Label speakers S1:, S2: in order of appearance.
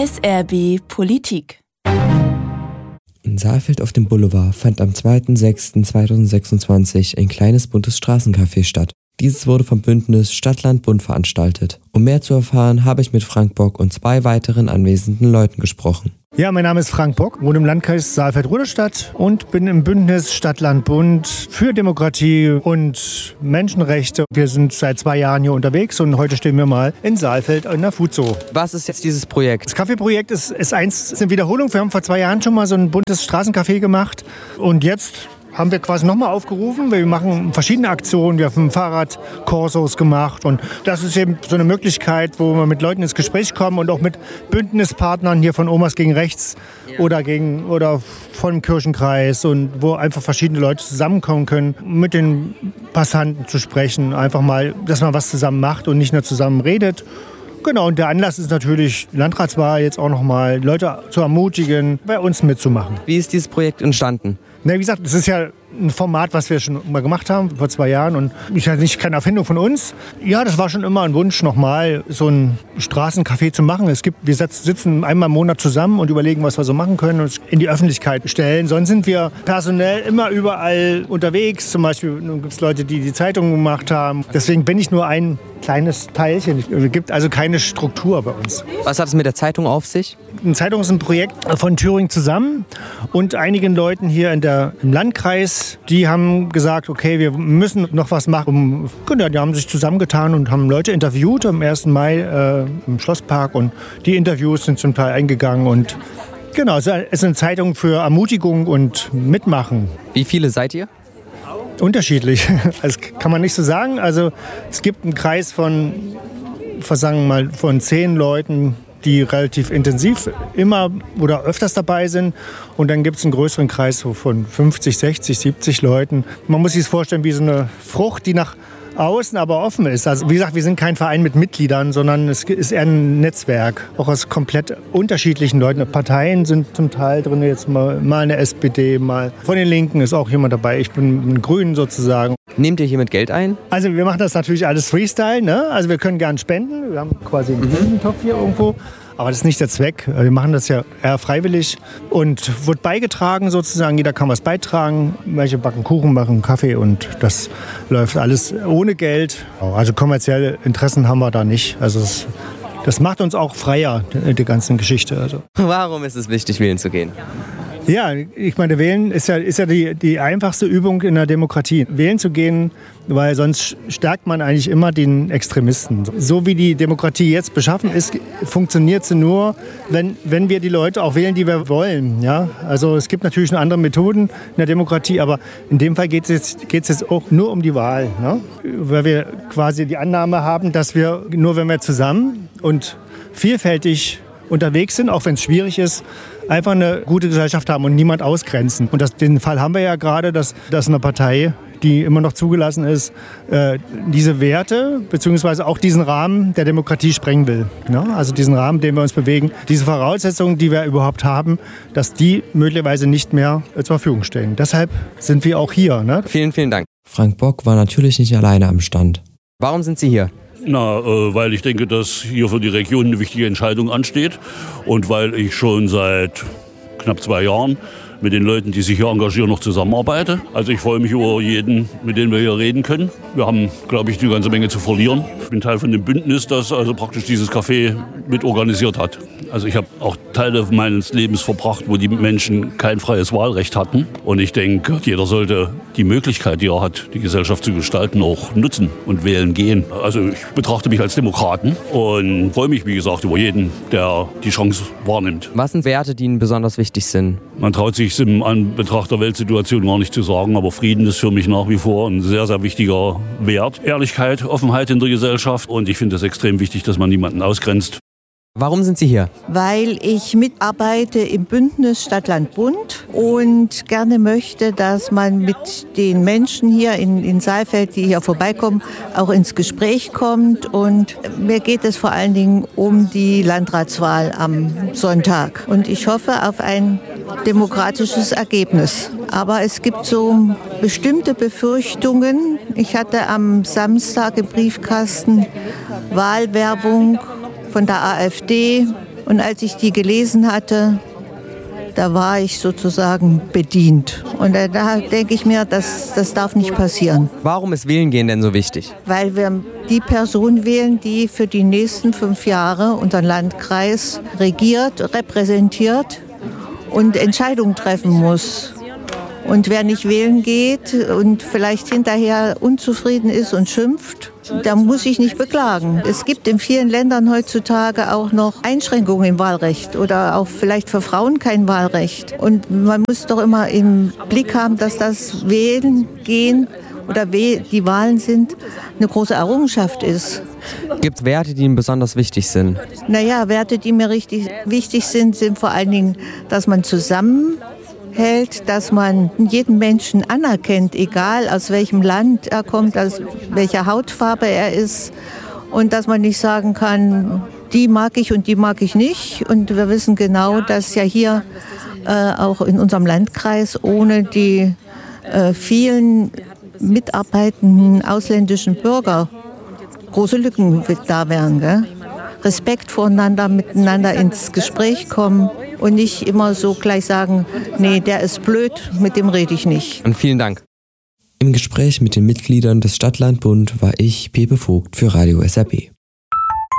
S1: SRB Politik.
S2: In Saalfeld auf dem Boulevard fand am 2.6.2026 ein kleines buntes Straßencafé statt. Dieses wurde vom Bündnis Stadt-Land-Bund veranstaltet. Um mehr zu erfahren, habe ich mit Frank Bock und 2 weiteren anwesenden Leuten gesprochen.
S3: Ja, mein Name ist Frank Bock, wohne im Landkreis Saalfeld-Rudolstadt und bin im Bündnis Stadt-Land-Bund für Demokratie und Menschenrechte. Wir sind seit 2 Jahren hier unterwegs und heute stehen wir mal in Saalfeld in der Fuzo.
S2: Was ist jetzt dieses Projekt?
S3: Das Kaffeeprojekt ist eine Wiederholung. Wir haben vor 2 Jahren schon mal so ein buntes Straßencafé gemacht und jetzt haben wir quasi nochmal aufgerufen. Wir machen verschiedene Aktionen. Wir haben Fahrradkursos gemacht. Und das ist eben so eine Möglichkeit, wo wir mit Leuten ins Gespräch kommen und auch mit Bündnispartnern hier von Omas gegen Rechts oder vom Kirchenkreis und wo einfach verschiedene Leute zusammenkommen können, mit den Passanten zu sprechen. Einfach mal, dass man was zusammen macht und nicht nur zusammen redet. Genau, und der Anlass ist natürlich Landratswahl, jetzt auch nochmal Leute zu ermutigen, bei uns mitzumachen.
S2: Wie ist dieses Projekt entstanden?
S3: Na, wie gesagt, es ist ja ein Format, was wir schon mal gemacht haben, vor 2 Jahren. Und ist ja nicht keine Erfindung von uns. Ja, das war schon immer ein Wunsch, nochmal so ein Straßencafé zu machen. Wir sitzen einmal im Monat zusammen und überlegen, was wir so machen können und es in die Öffentlichkeit stellen. Sonst sind wir personell immer überall unterwegs. Zum Beispiel gibt es Leute, die die Zeitungen gemacht haben. Deswegen bin ich nur ein kleines Teilchen. Es gibt also keine Struktur bei uns.
S2: Was hat es mit der Zeitung auf sich?
S3: Eine Zeitung ist ein Projekt von Thüringen zusammen und einigen Leuten hier im Landkreis, die haben gesagt, okay, wir müssen noch was machen. Die haben sich zusammengetan und haben Leute interviewt am 1. Mai im Schlosspark und die Interviews sind zum Teil eingegangen und genau, es ist eine Zeitung für Ermutigung und Mitmachen.
S2: Wie viele seid ihr?
S3: Unterschiedlich, das kann man nicht so sagen. Also es gibt einen Kreis von 10 Leuten, die relativ intensiv immer oder öfters dabei sind. Und dann gibt es einen größeren Kreis von 50, 60, 70 Leuten. Man muss sich das vorstellen wie so eine Frucht, die nach außen aber offen ist. Also wie gesagt, wir sind kein Verein mit Mitgliedern, sondern es ist eher ein Netzwerk. Auch aus komplett unterschiedlichen Leuten. Parteien sind zum Teil drin, jetzt mal eine SPD, mal von den Linken ist auch jemand dabei. Ich bin ein Grün sozusagen.
S2: Nehmt ihr hiermit Geld ein?
S3: Also wir machen das natürlich alles Freestyle, ne? Also wir können gern spenden. Wir haben quasi einen Spendentopf hier irgendwo. Aber das ist nicht der Zweck. Wir machen das ja eher freiwillig und wird beigetragen sozusagen. Jeder kann was beitragen. Welche backen Kuchen, machen Kaffee und das läuft alles ohne Geld. Also kommerzielle Interessen haben wir da nicht. Also das macht uns auch freier, die ganze Geschichte. Also.
S2: Warum ist es wichtig, wählen zu gehen?
S3: Ja, ich meine, wählen ist ja die einfachste Übung in der Demokratie. Wählen zu gehen, weil sonst stärkt man eigentlich immer den Extremisten. So wie die Demokratie jetzt beschaffen ist, funktioniert sie nur, wenn wir die Leute auch wählen, die wir wollen. Ja? Also es gibt natürlich noch andere Methoden in der Demokratie, aber in dem Fall geht es jetzt auch nur um die Wahl. Ne? Weil wir quasi die Annahme haben, dass wir nur wenn wir zusammen und vielfältig unterwegs sind, auch wenn es schwierig ist, einfach eine gute Gesellschaft haben und niemand ausgrenzen. Und den Fall haben wir ja gerade, dass eine Partei, die immer noch zugelassen ist, diese Werte bzw. auch diesen Rahmen der Demokratie sprengen will. Ja? Also diesen Rahmen, in dem wir uns bewegen, diese Voraussetzungen, die wir überhaupt haben, dass die möglicherweise nicht mehr zur Verfügung stehen. Deshalb sind wir auch hier. Ne?
S2: Vielen, vielen Dank. Frank Bock war natürlich nicht alleine am Stand. Warum sind Sie hier?
S4: Weil ich denke, dass hier für die Region eine wichtige Entscheidung ansteht und weil ich schon seit knapp 2 Jahren mit den Leuten, die sich hier engagieren, noch zusammenarbeite. Also ich freue mich über jeden, mit dem wir hier reden können. Wir haben, glaube ich, eine ganze Menge zu verlieren. Ich bin Teil von dem Bündnis, das also praktisch dieses Café mit organisiert hat. Also ich habe auch Teile meines Lebens verbracht, wo die Menschen kein freies Wahlrecht hatten. Und ich denke, jeder sollte die Möglichkeit, die er hat, die Gesellschaft zu gestalten, auch nutzen und wählen gehen. Also ich betrachte mich als Demokraten und freue mich, wie gesagt, über jeden, der die Chance wahrnimmt.
S2: Was sind Werte, die Ihnen besonders wichtig sind?
S4: Man traut sich im Anbetracht der Weltsituation gar nicht zu sagen, aber Frieden ist für mich nach wie vor ein sehr, sehr wichtiger Wert. Ehrlichkeit, Offenheit in der Gesellschaft und ich finde es extrem wichtig, dass man niemanden ausgrenzt.
S2: Warum sind Sie hier?
S5: Weil ich mitarbeite im Bündnis Stadt-Land-Bund und gerne möchte, dass man mit den Menschen hier in Saalfeld, die hier vorbeikommen, auch ins Gespräch kommt. Und mir geht es vor allen Dingen um die Landratswahl am Sonntag. Und ich hoffe auf ein demokratisches Ergebnis. Aber es gibt so bestimmte Befürchtungen. Ich hatte am Samstag im Briefkasten Wahlwerbung von der AfD Und als ich die gelesen hatte, da war ich sozusagen bedient. Und da denke ich mir, das darf nicht passieren.
S2: Warum ist Wählengehen denn so wichtig?
S5: Weil wir die Person wählen, die für die nächsten 5 Jahre unseren Landkreis regiert, repräsentiert und Entscheidungen treffen muss. Und wer nicht wählen geht und vielleicht hinterher unzufrieden ist und schimpft, da muss ich nicht beklagen. Es gibt in vielen Ländern heutzutage auch noch Einschränkungen im Wahlrecht oder auch vielleicht für Frauen kein Wahlrecht. Und man muss doch immer im Blick haben, dass das Wählen gehen oder die Wahlen sind, eine große Errungenschaft ist.
S2: Gibt es Werte, die Ihnen besonders wichtig sind?
S5: Naja, Werte, die mir richtig wichtig sind vor allen Dingen, dass man zusammenhält, dass man jeden Menschen anerkennt, egal aus welchem Land er kommt, aus welcher Hautfarbe er ist. Und dass man nicht sagen kann, die mag ich und die mag ich nicht. Und wir wissen genau, dass ja hier auch in unserem Landkreis ohne die vielen mitarbeitenden ausländischen Bürger große Lücken da wären. Gell? Respekt voreinander, miteinander ins Gespräch kommen und nicht immer so gleich sagen, nee, der ist blöd, mit dem rede ich nicht.
S2: Und vielen Dank. Im Gespräch mit den Mitgliedern des Stadt-Land-Bund war ich, Pepe Vogt, für Radio SRB.